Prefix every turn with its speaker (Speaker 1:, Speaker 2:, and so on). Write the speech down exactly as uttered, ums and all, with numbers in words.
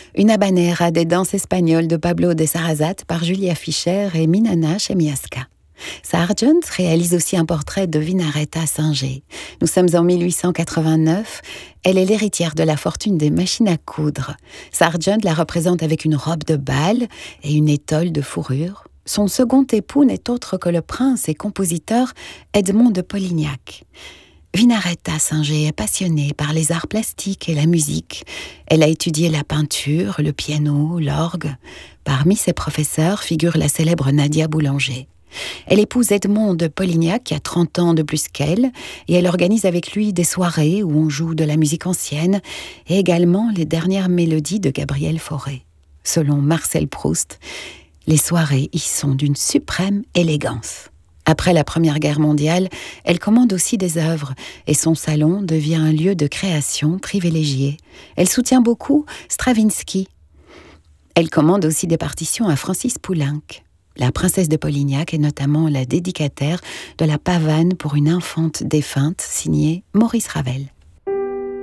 Speaker 1: Une habanera des danses espagnoles de Pablo de Sarasate par Julia Fischer et Minana Chemiasca. Sargent réalise aussi un portrait de Vinaretta Singer. Nous sommes en mille huit cent quatre-vingt-neuf. Elle est l'héritière de la fortune des machines à coudre. Sargent la représente avec une robe de bal et une étole de fourrure. Son second époux n'est autre que le prince et compositeur Edmond de Polignac. Vinaretta Singer est passionnée par les arts plastiques et la musique. Elle a étudié la peinture, le piano, l'orgue. Parmi ses professeurs figure la célèbre Nadia Boulanger. Elle épouse Edmond de Polignac, qui a trente ans de plus qu'elle, et elle organise avec lui des soirées où on joue de la musique ancienne et également les dernières mélodies de Gabriel Fauré. Selon Marcel Proust, les soirées y sont d'une suprême élégance. Après la Première Guerre mondiale, elle commande aussi des œuvres et son salon devient un lieu de création privilégié. Elle soutient beaucoup Stravinsky. Elle commande aussi des partitions à Francis Poulenc. La princesse de Polignac est notamment la dédicataire de la pavane pour une infante défunte signée Maurice Ravel.